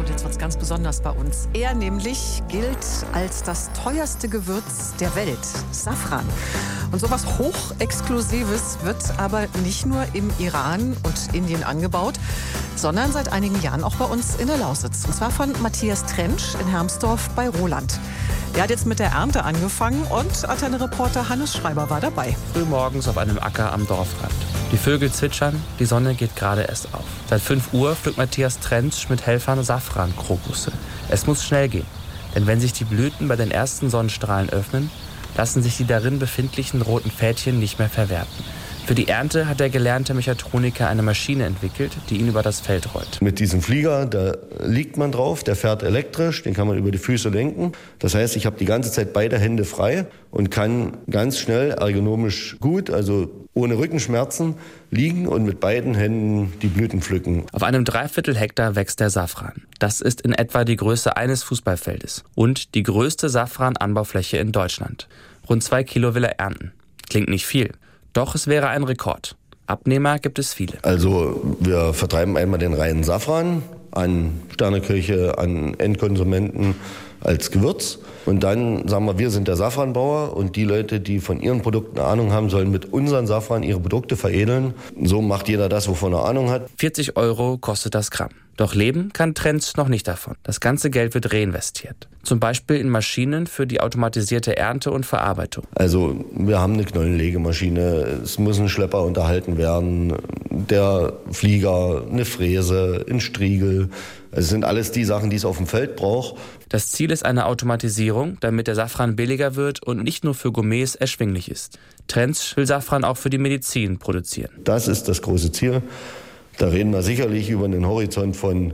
Und jetzt wird's ganz besonders bei uns. Er nämlich gilt als das teuerste Gewürz der Welt, Safran. Und sowas Hochexklusives wird aber nicht nur im Iran und Indien angebaut, sondern seit einigen Jahren auch bei uns in der Lausitz. Und zwar von Matthias Trentsch in Hermsdorf bei Roland. Der hat jetzt mit der Ernte angefangen und Antenne-Reporter Hannes Schreiber war dabei. Frühmorgens auf einem Acker am Dorfrand. Die Vögel zwitschern, die Sonne geht gerade erst auf. Seit 5 Uhr pflückt Matthias Trentsch mit Helfern Safrankrokusse. Es muss schnell gehen, denn wenn sich die Blüten bei den ersten Sonnenstrahlen öffnen, lassen sich die darin befindlichen roten Fädchen nicht mehr verwerten. Für die Ernte hat der gelernte Mechatroniker eine Maschine entwickelt, die ihn über das Feld rollt. Mit diesem Flieger, da liegt man drauf, der fährt elektrisch, den kann man über die Füße lenken. Das heißt, ich habe die ganze Zeit beide Hände frei und kann ganz schnell, ergonomisch gut, also ohne Rückenschmerzen, liegen und mit beiden Händen die Blüten pflücken. Auf einem 3/4 Hektar wächst der Safran. Das ist in etwa die Größe eines Fußballfeldes und die größte Safran-Anbaufläche in Deutschland. Rund 2 Kilo will er ernten. Klingt nicht viel. Doch es wäre ein Rekord. Abnehmer gibt es viele. Also wir vertreiben einmal den reinen Safran an Sternekirche, an Endkonsumenten als Gewürz. Und dann sagen wir sind der Safranbauer und die Leute, die von ihren Produkten Ahnung haben, sollen mit unseren Safran ihre Produkte veredeln. So macht jeder das, wovon er Ahnung hat. 40 € kostet das Gramm. Doch leben kann Trentsch noch nicht davon. Das ganze Geld wird reinvestiert. Zum Beispiel in Maschinen für die automatisierte Ernte und Verarbeitung. Also wir haben eine Knollenlegemaschine, es muss ein Schlepper unterhalten werden, der Flieger, eine Fräse, ein Striegel. Es sind alles die Sachen, die es auf dem Feld braucht. Das Ziel ist eine Automatisierung, damit der Safran billiger wird und nicht nur für Gourmets erschwinglich ist. Trentsch will Safran auch für die Medizin produzieren. Das ist das große Ziel. Da reden wir sicherlich über einen Horizont von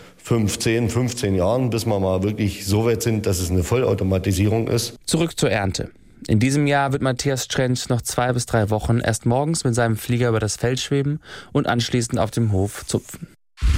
15 Jahren, bis wir mal wirklich so weit sind, dass es eine Vollautomatisierung ist. Zurück zur Ernte. In diesem Jahr wird Matthias Trentsch noch 2 bis 3 Wochen erst morgens mit seinem Flieger über das Feld schweben und anschließend auf dem Hof zupfen.